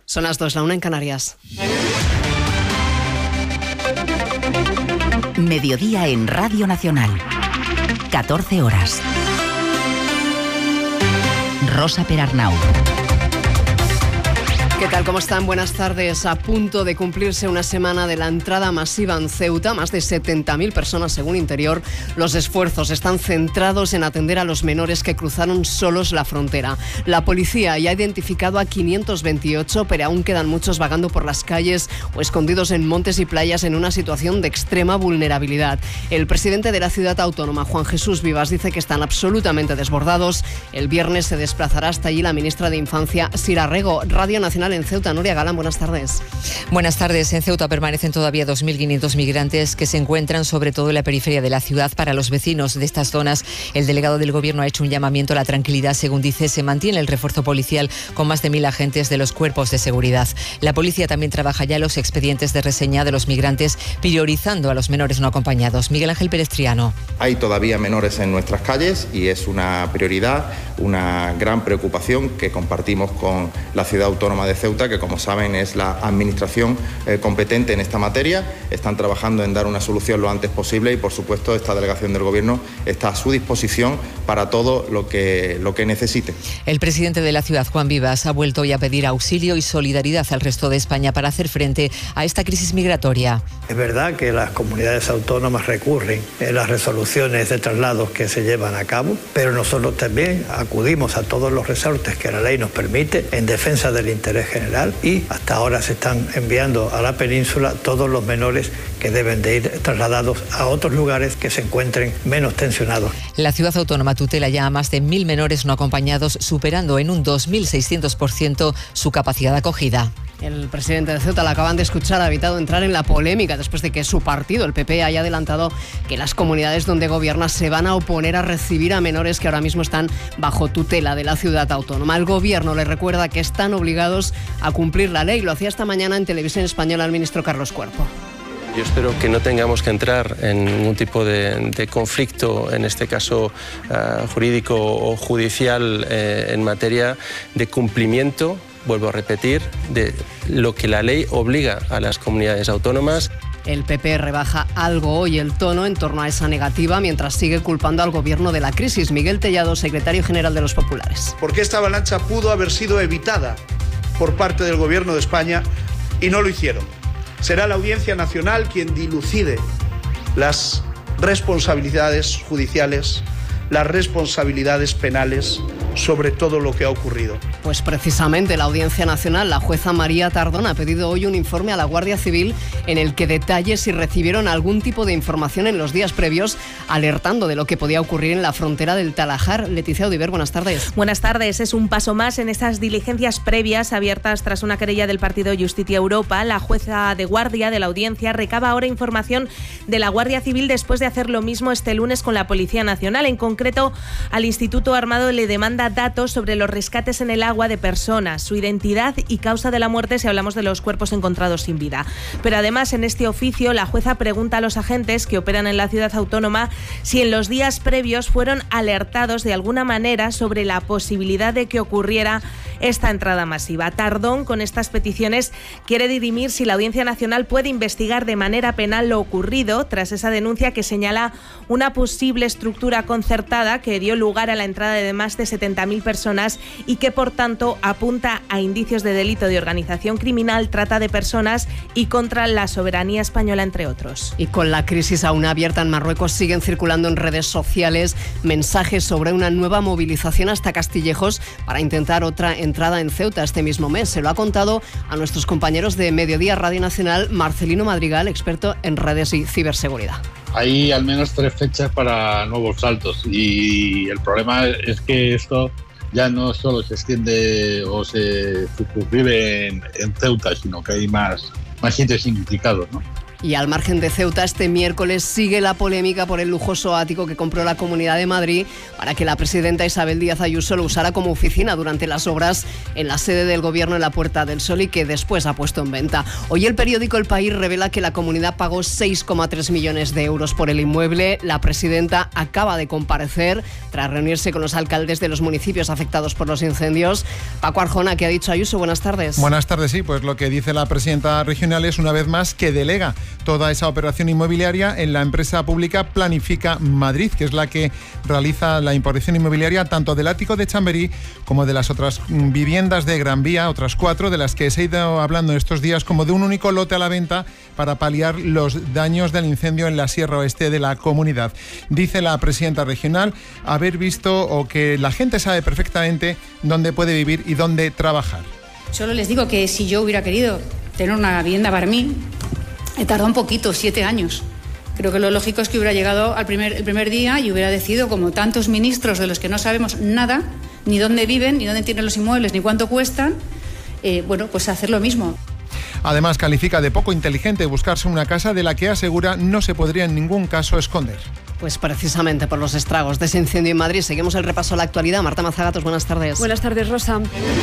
Son las 2, la 1 en Canarias. Mediodía en Radio Nacional. 14 horas. Rosa Perarnau. ¿Qué tal? ¿Cómo están? Buenas tardes. A punto de cumplirse una semana de la entrada masiva en Ceuta, más de 70.000 personas según Interior. Los esfuerzos están centrados en atender a los menores que cruzaron solos la frontera. La policía ya ha identificado a 528, pero aún quedan muchos vagando por las calles o escondidos en montes y playas en una situación de extrema vulnerabilidad. El presidente de la ciudad autónoma, Juan Jesús Vivas, dice que están absolutamente desbordados. El viernes se desplazará hasta allí la ministra de Infancia, Sira Rego. Radio Nacional en Ceuta, Nuria Galán, buenas tardes. Buenas tardes. En Ceuta permanecen todavía 2.500 migrantes que se encuentran sobre todo en la periferia de la ciudad. Para los vecinos de estas zonas, el delegado del Gobierno ha hecho un llamamiento a la tranquilidad. Según dice, se mantiene el refuerzo policial con más de 1.000 agentes de los cuerpos de seguridad. La policía también trabaja ya los expedientes de reseña de los migrantes, priorizando a los menores no acompañados. Miguel Ángel Pérez Triano. Hay todavía menores en nuestras calles y es una prioridad, una gran preocupación que compartimos con la ciudad autónoma de Ceuta, que como saben es la administración competente en esta materia. Están trabajando en dar una solución lo antes posible y por supuesto esta delegación del Gobierno está a su disposición para todo lo que necesite. El presidente de la ciudad, Juan Vivas, ha vuelto hoy a pedir auxilio y solidaridad al resto de España para hacer frente a esta crisis migratoria. Es verdad que las comunidades autónomas recurren en las resoluciones de traslados que se llevan a cabo, pero nosotros también acudimos a todos los resortes que la ley nos permite en defensa del interés general y hasta ahora se están enviando a la península todos los menores que deben de ir trasladados a otros lugares que se encuentren menos tensionados. La ciudad autónoma tutela ya a más de 1.000 menores no acompañados, superando en un 2.600% su capacidad de acogida. El presidente de Ceuta, la acaban de escuchar, ha evitado entrar en la polémica después de que su partido, el PP, haya adelantado que las comunidades donde gobierna se van a oponer a recibir a menores que ahora mismo están bajo tutela de la ciudad autónoma. El Gobierno le recuerda que están obligados a cumplir la ley. Lo hacía esta mañana en Televisión Española el ministro Carlos Cuerpo. Yo espero que no tengamos que entrar en ningún tipo de conflicto, en este caso jurídico o judicial, en materia de cumplimiento, vuelvo a repetir, de lo que la ley obliga a las comunidades autónomas. El PP rebaja algo hoy el tono en torno a esa negativa, mientras sigue culpando al Gobierno de la crisis. Miguel Tellado, secretario general de los Populares. Porque esta avalancha pudo haber sido evitada por parte del Gobierno de España y no lo hicieron. Será la Audiencia Nacional quien dilucide las responsabilidades judiciales, las responsabilidades penales sobre todo lo que ha ocurrido. Pues precisamente la Audiencia Nacional, la jueza María Tardón, ha pedido hoy un informe a la Guardia Civil en el que detalle si recibieron algún tipo de información en los días previos, alertando de lo que podía ocurrir en la frontera del Talajar. Leticia Odiver, buenas tardes. Buenas tardes. Es un paso más en esas diligencias previas abiertas tras una querella del partido Justicia Europa. La jueza de guardia de la audiencia recaba ahora información de la Guardia Civil después de hacer lo mismo este lunes con la Policía Nacional. En concreto, al Instituto Armado le demanda datos sobre los rescates en el agua de personas, su identidad y causa de la muerte si hablamos de los cuerpos encontrados sin vida. Pero además, en este oficio, la jueza pregunta a los agentes que operan en la ciudad autónoma si en los días previos fueron alertados de alguna manera sobre la posibilidad de que ocurriera esta entrada masiva. Tardón, con estas peticiones, quiere dirimir si la Audiencia Nacional puede investigar de manera penal lo ocurrido tras esa denuncia que señala una posible estructura concertada que dio lugar a la entrada de más de 70.000 personas y que, por tanto, apunta a indicios de delito de organización criminal, trata de personas y contra la soberanía española, entre otros. Y con la crisis aún abierta en Marruecos, siguen circulando en redes sociales mensajes sobre una nueva movilización hasta Castillejos para intentar otra entrada en Ceuta este mismo mes. Se lo ha contado a nuestros compañeros de Mediodía Radio Nacional Marcelino Madrigal, experto en redes y ciberseguridad. Hay al menos 3 fechas para nuevos saltos y el problema es que esto ya no solo se extiende o se circunscribe en Ceuta, sino que hay más sitios implicados, ¿no? Y al margen de Ceuta, este miércoles sigue la polémica por el lujoso ático que compró la Comunidad de Madrid para que la presidenta Isabel Díaz Ayuso lo usara como oficina durante las obras en la sede del Gobierno en la Puerta del Sol y que después ha puesto en venta. Hoy el periódico El País revela que la comunidad pagó 6,3 millones de euros por el inmueble. La presidenta acaba de comparecer tras reunirse con los alcaldes de los municipios afectados por los incendios. Paco Arjona, ¿qué ha dicho Ayuso? Buenas tardes. Buenas tardes, sí, pues lo que dice la presidenta regional es una vez más que delega toda esa operación inmobiliaria en la empresa pública Planifica Madrid, que es la que realiza la importación inmobiliaria tanto del ático de Chamberí como de las otras viviendas de Gran Vía, otras 4 de las que se ha ido hablando estos días como de un único lote a la venta para paliar los daños del incendio en la Sierra Oeste de la comunidad. Dice la presidenta regional haber visto o que la gente sabe perfectamente dónde puede vivir y dónde trabajar. Solo les digo que si yo hubiera querido tener una vivienda para mí, he tardado un poquito, 7 años. Creo que lo lógico es que hubiera llegado el primer día y hubiera decidido, como tantos ministros de los que no sabemos nada, ni dónde viven, ni dónde tienen los inmuebles, ni cuánto cuestan, pues hacer lo mismo. Además, califica de poco inteligente buscarse una casa de la que asegura no se podría en ningún caso esconder. Pues precisamente por los estragos de ese incendio en Madrid. Seguimos el repaso a la actualidad. Marta Mazagatos, buenas tardes. Buenas tardes, Rosa.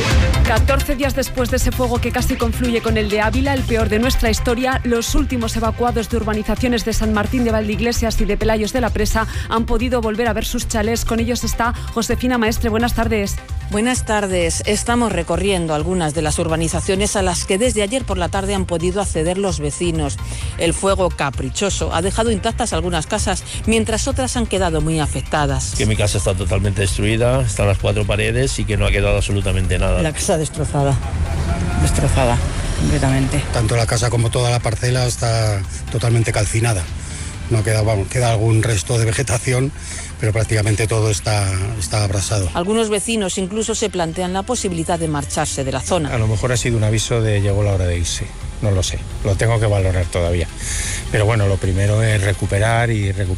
14 días después de ese fuego que casi confluye con el de Ávila, el peor de nuestra historia, los últimos evacuados de urbanizaciones de San Martín de Valdeiglesias y de Pelayos de la Presa han podido volver a ver sus chalés. Con ellos está Josefina Maestre. Buenas tardes. Buenas tardes. Estamos recorriendo algunas de las urbanizaciones a las que desde ayer por la tarde han podido acceder los vecinos. El fuego caprichoso ha dejado intactas algunas casas, mientras otras han quedado muy afectadas. Que mi casa está totalmente destruida, están las 4 paredes y que no ha quedado absolutamente nada. La casa destrozada completamente. Tanto la casa como toda la parcela está totalmente calcinada. No queda algún resto de vegetación, pero prácticamente todo está abrasado. Algunos vecinos incluso se plantean la posibilidad de marcharse de la zona. A lo mejor ha sido un aviso de llegó la hora de irse, no lo sé, lo tengo que valorar todavía. Pero bueno, lo primero es recuperar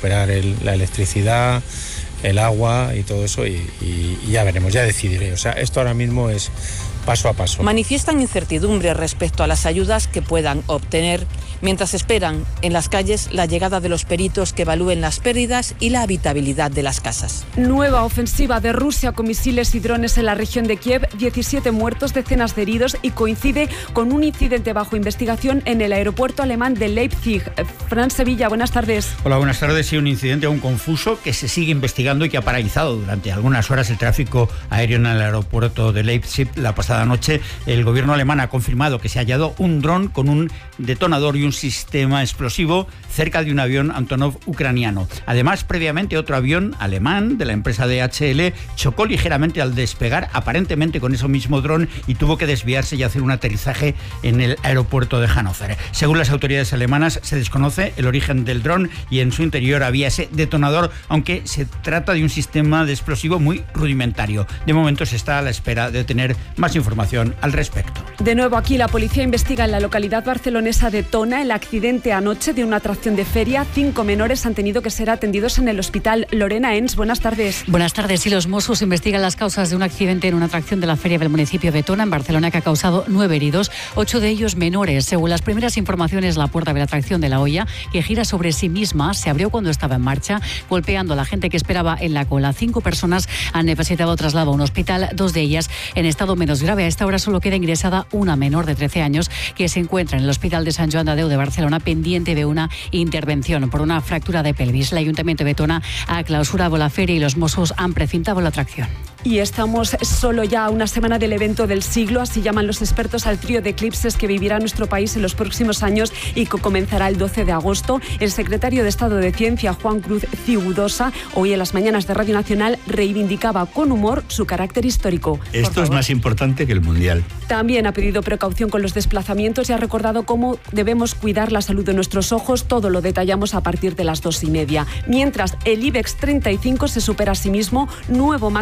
la electricidad, el agua y todo eso y ya veremos, ya decidiré. O sea, esto ahora mismo es paso a paso. Manifiestan incertidumbre respecto a las ayudas que puedan obtener, mientras esperan en las calles la llegada de los peritos que evalúen las pérdidas y la habitabilidad de las casas. Nueva ofensiva de Rusia con misiles y drones en la región de Kiev, 17 muertos, decenas de heridos y coincide con un incidente bajo investigación en el aeropuerto alemán de Leipzig. Fran Sevilla, buenas tardes. Hola, buenas tardes. Sí, un incidente aún confuso que se sigue investigando y que ha paralizado durante algunas horas el tráfico aéreo en el aeropuerto de Leipzig. La pasada noche el gobierno alemán ha confirmado que se ha hallado un dron con un detonador y un sistema explosivo cerca de un avión Antonov ucraniano. Además, previamente otro avión alemán de la empresa DHL chocó ligeramente al despegar, aparentemente con ese mismo dron, y tuvo que desviarse y hacer un aterrizaje en el aeropuerto de Hannover. Según las autoridades alemanas, se desconoce el origen del dron y en su interior había ese detonador, aunque se trata de un sistema de explosivo muy rudimentario. De momento se está a la espera de tener más información al respecto. De nuevo aquí, la policía investiga en la localidad barcelonesa de Tona el accidente anoche de una atracción de feria. 5 menores han tenido que ser atendidos en el hospital. Lorena Ens, buenas tardes. Buenas tardes. Sí, los Mossos investigan las causas de un accidente en una atracción de la feria del municipio de Tona, en Barcelona, que ha causado 9 heridos, 8 de ellos menores. Según las primeras informaciones, la puerta de la atracción de la olla, que gira sobre sí misma, se abrió cuando estaba en marcha, golpeando a la gente que esperaba en la cola. 5 personas han necesitado traslado a un hospital, 2 de ellas en estado menos grave. A esta hora solo queda ingresada una menor de 13 años que se encuentra en el hospital de Sant Joan de Déu de Barcelona, pendiente de una intervención por una fractura de pelvis. El Ayuntamiento de Tona ha clausurado la feria y los Mossos han precintado la atracción. Y estamos solo ya a una semana del evento del siglo, así llaman los expertos al trío de eclipses que vivirá nuestro país en los próximos años y que comenzará el 12 de agosto. El secretario de Estado de Ciencia, Juan Cruz Ciudosa, hoy en las mañanas de Radio Nacional reivindicaba con humor su carácter histórico. Esto es más importante que el Mundial. También ha pedido precaución con los desplazamientos y ha recordado cómo debemos cuidar la salud de nuestros ojos. Todo lo detallamos a partir de las 2:30. Mientras el IBEX 35 se supera a sí mismo, nuevo máximo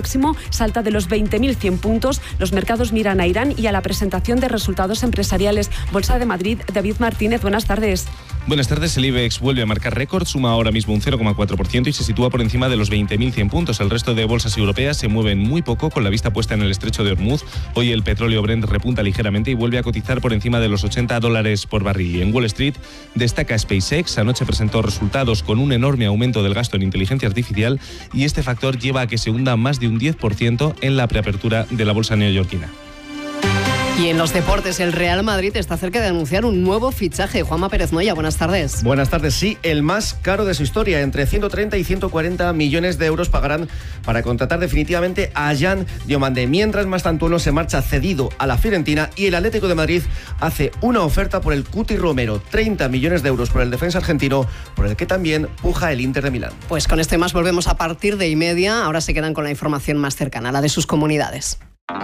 salta de los 20.100 puntos. Los mercados miran a Irán y a la presentación de resultados empresariales. Bolsa de Madrid, David Martínez, buenas tardes. Buenas tardes, el IBEX vuelve a marcar récord, suma ahora mismo un 0,4% y se sitúa por encima de los 20.100 puntos. El resto de bolsas europeas se mueven muy poco, con la vista puesta en el estrecho de Hormuz. Hoy el petróleo Brent repunta ligeramente y vuelve a cotizar por encima de los $80 por barril. En Wall Street destaca SpaceX. Anoche presentó resultados con un enorme aumento del gasto en inteligencia artificial y este factor lleva a que se hunda más de un 10% en la preapertura de la bolsa neoyorquina. Y en los deportes, el Real Madrid está cerca de anunciar un nuevo fichaje. Juanma Pérez Noya, buenas tardes. Buenas tardes, sí, el más caro de su historia. Entre 130 y 140 millones de euros pagarán para contratar definitivamente a Jan Diomande. Mientras Mastantuono se marcha cedido a la Fiorentina y el Atlético de Madrid hace una oferta por el Cuti Romero. 30 millones de euros por el defensa argentino, por el que también puja el Inter de Milán. Pues con esto y más volvemos a partir de 1:30. Ahora se quedan con la información más cercana, la de sus comunidades.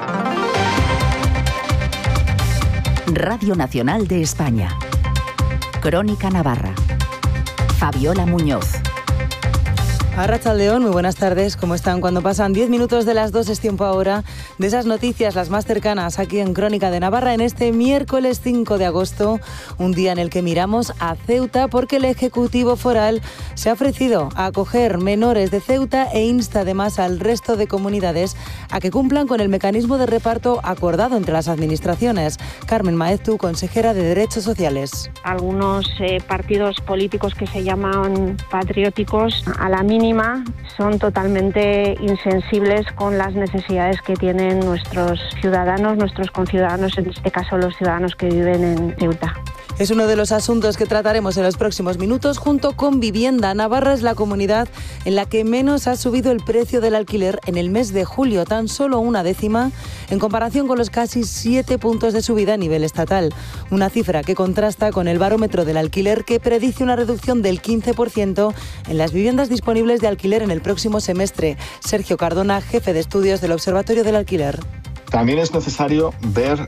Radio Nacional de España. Crónica Navarra. Fabiola Muñoz. Arratsaldeon, muy buenas tardes. ¿Cómo están? Cuando pasan 10 minutos de las 2 es tiempo ahora de esas noticias, las más cercanas, aquí en Crónica de Navarra, en este miércoles 5 de agosto, un día en el que miramos a Ceuta porque el Ejecutivo Foral se ha ofrecido a acoger menores de Ceuta e insta además al resto de comunidades a que cumplan con el mecanismo de reparto acordado entre las administraciones. Carmen Maeztu, consejera de Derechos Sociales. Algunos partidos políticos que se llaman patrióticos, a la mínima son totalmente insensibles con las necesidades que tienen nuestros ciudadanos, nuestros conciudadanos, en este caso los ciudadanos que viven en Ceuta. Es uno de los asuntos que trataremos en los próximos minutos junto con Vivienda. Navarra es la comunidad en la que menos ha subido el precio del alquiler en el mes de julio, tan solo una décima, en comparación con los casi 7 puntos de subida a nivel estatal. Una cifra que contrasta con el barómetro del alquiler, que predice una reducción del 15% en las viviendas disponibles de alquiler en el próximo semestre. Sergio Cardona, jefe de estudios del Observatorio del Alquiler. También es necesario ver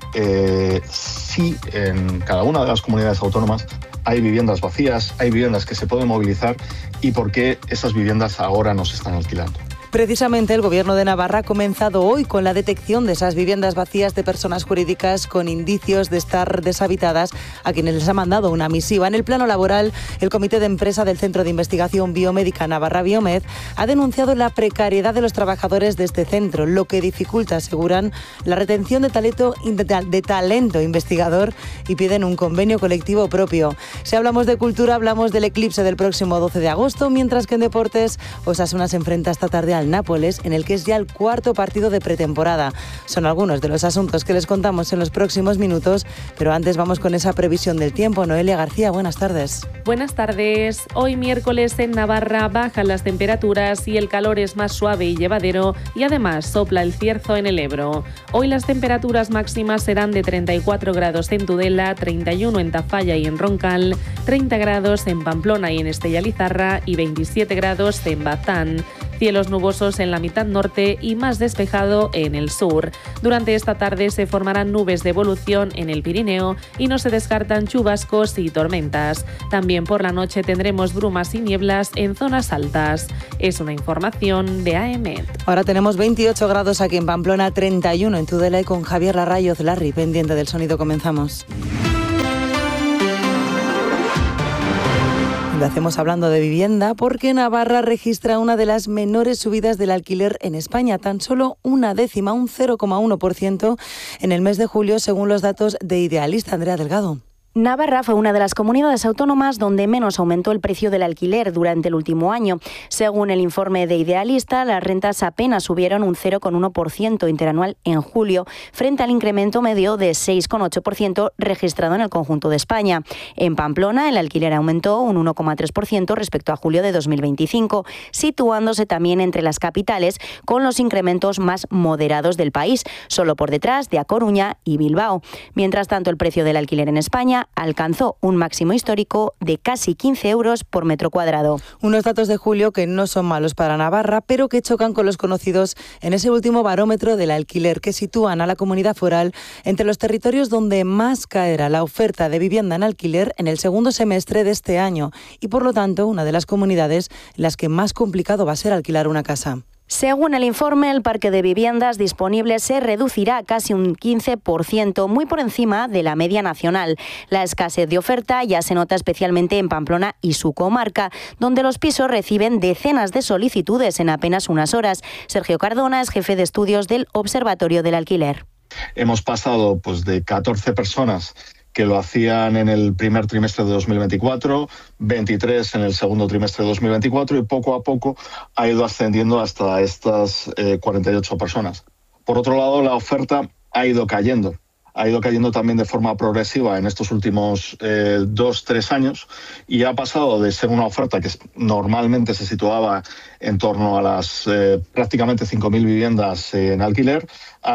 si en cada una de las comunidades autónomas hay viviendas vacías, hay viviendas que se pueden movilizar y por qué esas viviendas ahora no se están alquilando. Precisamente el Gobierno de Navarra ha comenzado hoy con la detección de esas viviendas vacías de personas jurídicas con indicios de estar deshabitadas, a quienes les ha mandado una misiva. En el plano laboral, el Comité de Empresa del Centro de Investigación Biomédica Navarra Biomed ha denunciado la precariedad de los trabajadores de este centro, lo que dificulta, aseguran, la retención de talento investigador y piden un convenio colectivo propio. Si hablamos de cultura, hablamos del eclipse del próximo 12 de agosto, mientras que en deportes, Osasuna se enfrenta esta tarde al Nápoles, en el que es ya el cuarto partido de pretemporada. Son algunos de los asuntos que les contamos en los próximos minutos, pero antes vamos con esa previsión del tiempo. Noelia García, buenas tardes. Buenas tardes. Hoy miércoles en Navarra bajan las temperaturas y el calor es más suave y llevadero, y además sopla el cierzo en el Ebro. Hoy las temperaturas máximas serán de 34 grados en Tudela, 31 en Tafalla y en Roncal, 30 grados en Pamplona y en Estella Lizarra y 27 grados en Bazán. Cielos nubosos en la mitad norte y más despejado en el sur. Durante esta tarde se formarán nubes de evolución en el Pirineo y no se descartan chubascos y tormentas. También por la noche tendremos brumas y nieblas en zonas altas. Es una información de AEMET. Ahora tenemos 28 grados aquí en Pamplona, 31 en Tudela y con Javier Larrayoz. Larry, pendiente del sonido, comenzamos. Lo hacemos hablando de vivienda porque Navarra registra una de las menores subidas del alquiler en España, tan solo una décima, un 0,1% en el mes de julio, según los datos de Idealista. Andrea Delgado. Navarra fue una de las comunidades autónomas donde menos aumentó el precio del alquiler durante el último año. Según el informe de Idealista, las rentas apenas subieron un 0,1% interanual en julio, frente al incremento medio de 6,8% registrado en el conjunto de España. En Pamplona, el alquiler aumentó un 1,3% respecto a julio de 2025, situándose también entre las capitales con los incrementos más moderados del país, solo por detrás de A Coruña y Bilbao. Mientras tanto, el precio del alquiler en España alcanzó un máximo histórico de casi 15 euros por metro cuadrado. Unos datos de julio que no son malos para Navarra, pero que chocan con los conocidos en ese último barómetro del alquiler, que sitúan a la comunidad foral entre los territorios donde más caerá la oferta de vivienda en alquiler en el segundo semestre de este año y, por lo tanto, una de las comunidades en las que más complicado va a ser alquilar una casa. Según el informe, el parque de viviendas disponibles se reducirá casi un 15%, muy por encima de la media nacional. La escasez de oferta ya se nota especialmente en Pamplona y su comarca, donde los pisos reciben decenas de solicitudes en apenas unas horas. Sergio Cardona es jefe de estudios del Observatorio del Alquiler. Hemos pasado de 14 personas que lo hacían en el primer trimestre de 2024, 23 en el segundo trimestre de 2024 y poco a poco ha ido ascendiendo hasta estas 48 personas. Por otro lado, la oferta ha ido cayendo también de forma progresiva en estos últimos 2-3 años y ha pasado de ser una oferta que normalmente se situaba en torno a las prácticamente 5.000 viviendas en alquiler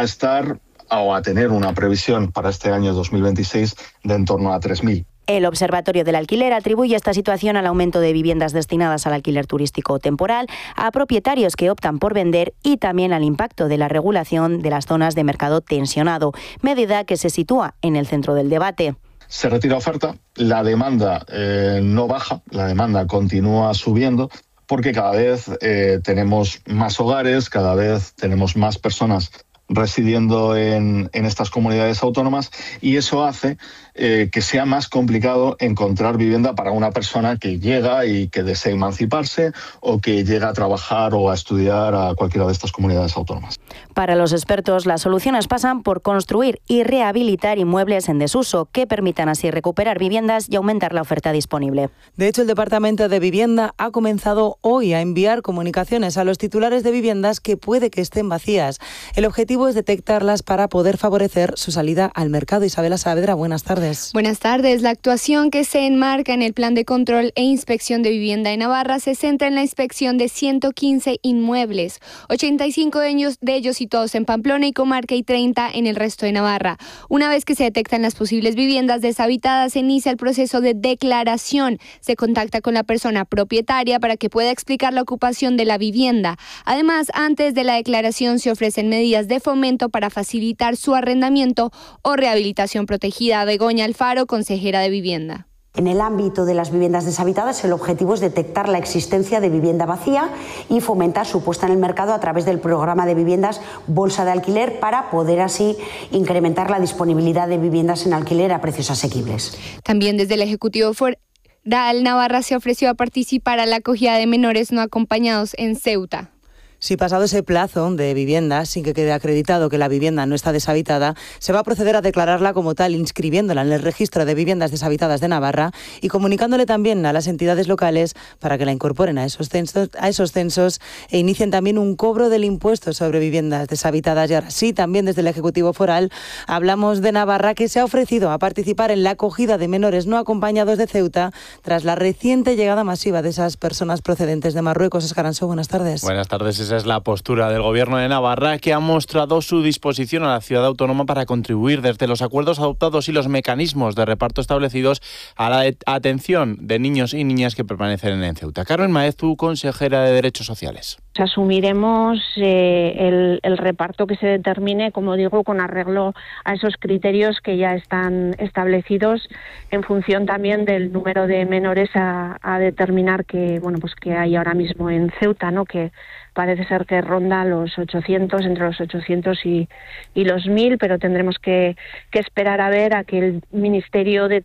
a tener una previsión para este año 2026 de en torno a 3.000. El Observatorio del Alquiler atribuye esta situación al aumento de viviendas destinadas al alquiler turístico o temporal, a propietarios que optan por vender y también al impacto de la regulación de las zonas de mercado tensionado, medida que se sitúa en el centro del debate. Se retira oferta, la demanda no baja, la demanda continúa subiendo porque cada vez tenemos más hogares, cada vez tenemos más personas residiendo en estas comunidades autónomas y eso hace que sea más complicado encontrar vivienda para una persona que llega y que desea emanciparse o que llega a trabajar o a estudiar a cualquiera de estas comunidades autónomas. Para los expertos, las soluciones pasan por construir y rehabilitar inmuebles en desuso que permitan así recuperar viviendas y aumentar la oferta disponible. De hecho, el Departamento de Vivienda ha comenzado hoy a enviar comunicaciones a los titulares de viviendas que puede que estén vacías. El objetivo es detectarlas para poder favorecer su salida al mercado. Isabela Saavedra, buenas tardes. Buenas tardes. La actuación que se enmarca en el Plan de Control e Inspección de Vivienda en Navarra se centra en la inspección de 115 inmuebles, 85 de ellos situados en Pamplona y comarca y 30 en el resto de Navarra. Una vez que se detectan las posibles viviendas deshabitadas, se inicia el proceso de declaración. Se contacta con la persona propietaria para que pueda explicar la ocupación de la vivienda. Además, antes de la declaración se ofrecen medidas de fomento para facilitar su arrendamiento o rehabilitación protegida. Begoña Alfaro, consejera de Vivienda. En el ámbito de las viviendas deshabitadas, el objetivo es detectar la existencia de vivienda vacía y fomentar su puesta en el mercado a través del programa de viviendas Bolsa de Alquiler para poder así incrementar la disponibilidad de viviendas en alquiler a precios asequibles. También desde el Ejecutivo Foral Navarra se ofreció a participar a la acogida de menores no acompañados en Ceuta. Si pasado ese plazo de vivienda, sin que quede acreditado que la vivienda no está deshabitada, se va a proceder a declararla como tal, inscribiéndola en el registro de viviendas deshabitadas de Navarra y comunicándole también a las entidades locales para que la incorporen a esos censos e inicien también un cobro del impuesto sobre viviendas deshabitadas. Y ahora sí, también desde el Ejecutivo Foral hablamos de Navarra, que se ha ofrecido a participar en la acogida de menores no acompañados de Ceuta tras la reciente llegada masiva de esas personas procedentes de Marruecos. Óscar Ansó, buenas tardes. Buenas tardes. Esa es la postura del Gobierno de Navarra, que ha mostrado su disposición a la ciudad autónoma para contribuir desde los acuerdos adoptados y los mecanismos de reparto establecidos a la atención de niños y niñas que permanecen en Ceuta. Carmen Maeztu, consejera de Derechos Sociales. Asumiremos el reparto que se determine, como digo, con arreglo a esos criterios que ya están establecidos en función también del número de menores a determinar que hay ahora mismo en Ceuta, ¿no? Que parece ser que ronda los 800, entre los 800 y los 1.000, pero tendremos que esperar a ver a que el Ministerio